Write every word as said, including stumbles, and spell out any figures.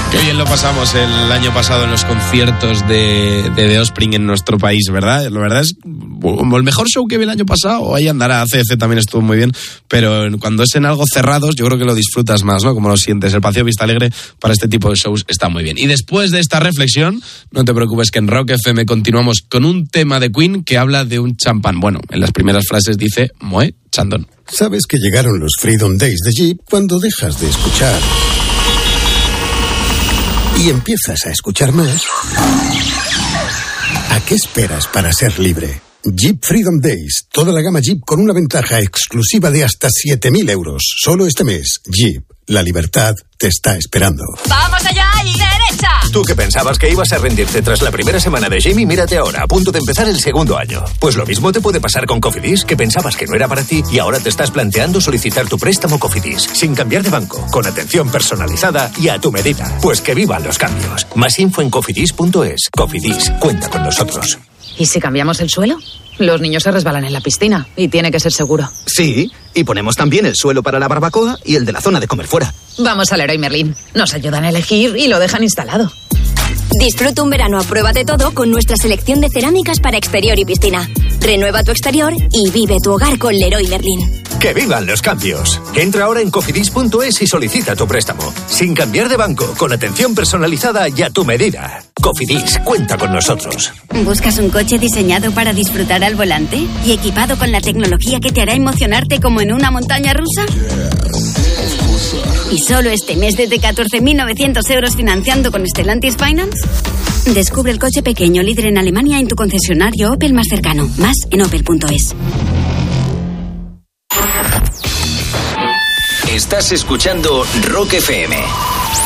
Qué bien lo pasamos el año pasado en los conciertos de, de The Offspring en nuestro país, ¿verdad? La verdad es el mejor show que vi el año pasado. Ahí andará, A C D C también estuvo muy bien, pero cuando es en algo cerrados yo creo que lo disfrutas más, ¿no? Como lo sientes. El Paseo Vista Alegre para este tipo de shows está muy bien. Y después de esta reflexión, no te preocupes que en Rock F M continuamos con un tema de Queen que habla de un champán. Bueno, en las primeras frases dice Moe Chandon. Sabes que llegaron los Freedom Days de Jeep cuando dejas de escuchar y empiezas a escuchar más. ¿A qué esperas para ser libre? Jeep Freedom Days, toda la gama Jeep con una ventaja exclusiva de hasta siete mil euros. Solo este mes, Jeep, la libertad te está esperando. ¡Vamos allá y derecha! Tú que pensabas que ibas a rendirte tras la primera semana de Jimmy, mírate ahora, a punto de empezar el segundo año. Pues lo mismo te puede pasar con Cofidis, que pensabas que no era para ti y ahora te estás planteando solicitar tu préstamo Cofidis, sin cambiar de banco, con atención personalizada y a tu medida. Pues que vivan los cambios. Más info en cofidis punto es. Cofidis, cuenta con nosotros. ¿Y si cambiamos el suelo? Los niños se resbalan en la piscina y tiene que ser seguro. Sí, y ponemos también el suelo para la barbacoa y el de la zona de comer fuera. Vamos al Leroy Merlin. Nos ayudan a elegir y lo dejan instalado. Disfruta un verano a prueba de todo con nuestra selección de cerámicas para exterior y piscina. Renueva tu exterior y vive tu hogar con Leroy Merlin. ¡Que vivan los cambios! Entra ahora en cofidis punto es y solicita tu préstamo. Sin cambiar de banco, con atención personalizada y a tu medida. Cofidis, cuenta con nosotros. ¿Buscas un coche diseñado para disfrutar al volante y equipado con la tecnología que te hará emocionarte como en una montaña rusa? ¿Y solo este mes desde catorce mil novecientos euros financiando con Stellantis Finance? Descubre el coche pequeño líder en Alemania en tu concesionario Opel más cercano. Más en opel punto es. Estás escuchando Rock F M.